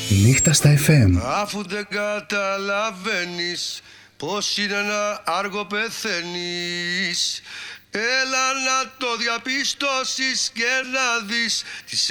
Νύχτα στα FM. Αφού δεν καταλαβαίνεις πως είναι να άργο πεθαίνεις, έλα να το διαπιστώσεις και να δεις τις